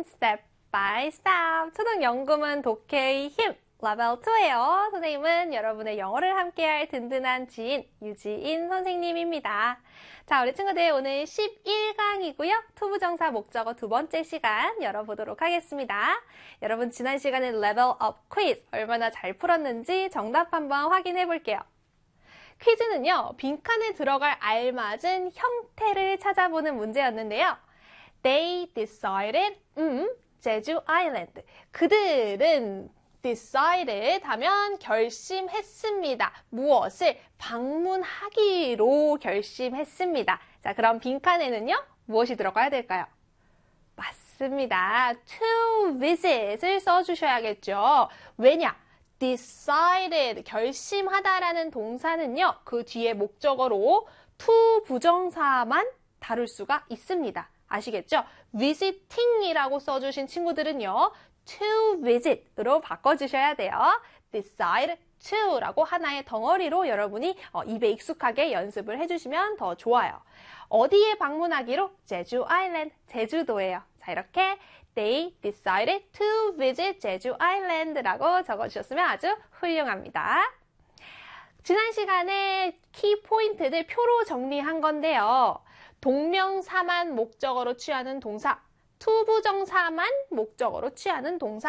step by step. 초등 연금은 독해의 힘 레벨 2예요. 선생님은 여러분의 영어를 함께할 든든한 지인 유지인 선생님입니다. 자, 우리 친구들 오늘 11강이고요. 투부정사 목적어 두 번째 시간 열어보도록 하겠습니다. 여러분 지난 시간에 레벨업 퀴즈 얼마나 잘 풀었는지 정답 한번 확인해 볼게요. 퀴즈는요, 빈칸에 들어갈 알맞은 형태를 찾아보는 문제였는데요. They decided, 제주 아일랜드. 그들은 decided 하면 결심했습니다. 무엇을? 방문하기로 결심했습니다. 자, 그럼 빈칸에는요, 무엇이 들어가야 될까요? 맞습니다. to visit을 써주셔야겠죠. 왜냐? decided, 결심하다라는 동사는요, 그 뒤에 목적어로 to 부정사만 다룰 수가 있습니다. 아시겠죠? visiting이라고 써주신 친구들은요, to visit으로 바꿔주셔야 돼요. decide to라고 하나의 덩어리로 여러분이 입에 익숙하게 연습을 해주시면 더 좋아요. 어디에 방문하기로? 제주 아일랜드, 제주도예요. 자, 이렇게 They decided to visit 제주 아일랜드라고 적어주셨으면 아주 훌륭합니다. 지난 시간에 키 포인트들 표로 정리한 건데요. 동명사만 목적어로 취하는 동사, 투부정사만 목적어로 취하는 동사,